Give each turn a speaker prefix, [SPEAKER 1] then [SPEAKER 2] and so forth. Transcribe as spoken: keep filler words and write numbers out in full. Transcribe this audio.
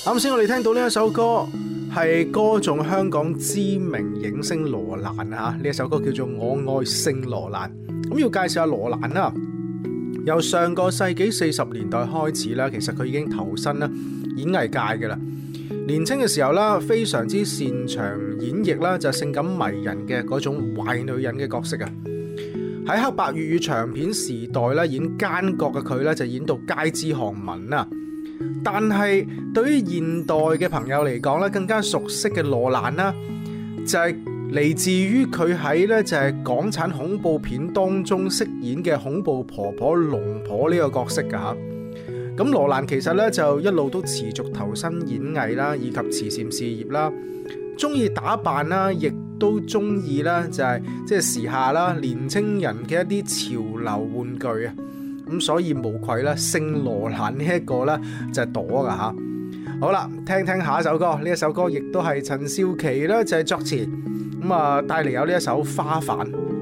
[SPEAKER 1] 啱先我哋聽到呢一首歌係歌頌香港知名影星羅蘭啊，呢一首歌叫做《我愛聖羅蘭》。咁要介紹下羅蘭啦，由上個世紀四十年代開始啦，其實佢已經投身啦演藝界嘅啦。年輕嘅時候啦，非常之擅長演繹啦，就係性感迷人嘅嗰種壞女人嘅角色啊。喺黑白粵語長片時代咧，演奸角嘅佢咧就演到街知巷聞啊。但係對於現代嘅朋友嚟講咧，更加熟悉嘅羅蘭啦，就係嚟自於佢喺咧就係港產恐怖片當中飾演嘅恐怖婆婆龍婆呢個角色噶吓。咁羅蘭其實咧就一路都持續投身演藝啦，以及慈善事業啦，中意打扮啦，亦都中意啦就係即係時下啦年青人嘅一啲潮流玩具啊。咁所以無愧啦，聖羅蘭呢一個咧就係朵噶吓。好啦，聽聽下一首歌，呢一首歌亦都係陳少琪啦就係作詞，咁啊帶嚟有呢一首花瓣。